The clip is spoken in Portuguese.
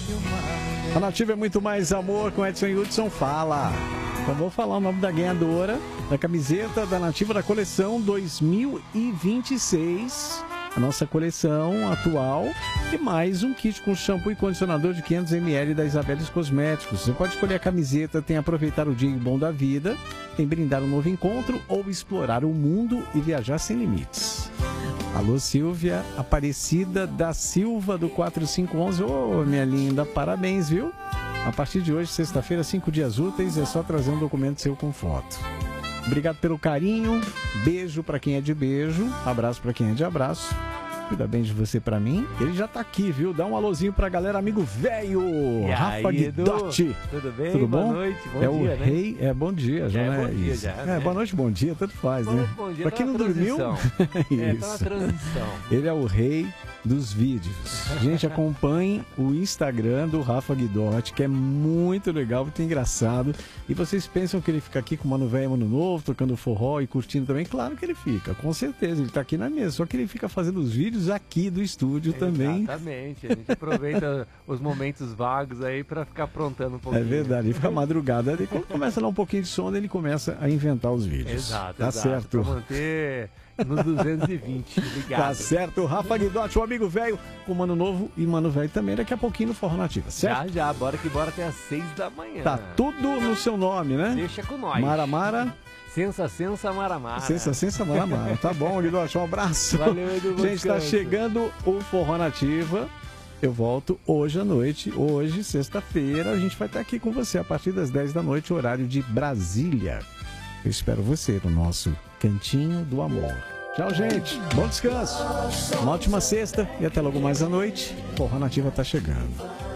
A Nativa é muito mais amor com Edson Hudson. Fala. Então vou falar o nome da ganhadora da camiseta da Nativa da coleção 2026. A nossa coleção atual. E mais um kit com shampoo e condicionador de 500 ml da Isabeles Cosméticos. Você pode escolher a camiseta, tem aproveitar o dia bom da vida, tem brindar um novo encontro ou explorar o mundo e viajar sem limites. Alô, Silvia Aparecida da Silva, do 4511. Ô, minha linda, parabéns, viu? A partir de hoje, sexta-feira, 5 dias úteis, é só trazer um documento seu com foto. Obrigado pelo carinho, beijo pra quem é de beijo, abraço pra quem é de abraço. Cuida bem de você pra mim. Ele já tá aqui, viu? Dá um alôzinho pra galera, amigo velho. Rafa Guidotti. Tudo bem? Tudo bom? Boa noite, bom dia, o rei, né? Bom dia, já, bom dia, já, né? Boa noite, bom dia, tanto faz, né? Bom dia, pra quem não dormiu, tá na transição. Ele é o rei dos vídeos. Gente, acompanhe o Instagram do Rafa Guidotti, que é muito legal, muito engraçado. E vocês pensam que ele fica aqui com o Mano Velho e Mano Novo, tocando forró e curtindo também? Claro que ele fica, com certeza, ele tá aqui na mesa. Só que ele fica fazendo os vídeos aqui do estúdio também. Exatamente, a gente aproveita os momentos vagos aí pra ficar aprontando um pouquinho. É verdade, ele fica madrugada, e quando começa a dar um pouquinho de sono, ele começa a inventar os vídeos. Exato, tá certo. Pra manter nos 220, ligado. Tá certo, Rafa Guidotti, o amigo velho, com Mano Novo e Mano Velho também, daqui a pouquinho no Forró Nativa, certo? Já, bora que bora até às 6 da manhã. Tá tudo no seu nome, né? Deixa com nós. Mara. Sensa Maramara. Sensa Maramara. Tá bom, Guidotti, um abraço. Valeu, Edu. Gente, tá chegando o Forró Nativa. Eu volto hoje à noite, hoje, sexta-feira. A gente vai estar aqui com você a partir das 10 da noite, horário de Brasília. Eu espero você no nosso Cantinho do Amor. Tchau, gente. Bom descanso. Uma ótima sexta e até logo mais à noite. Forró Nativa tá chegando.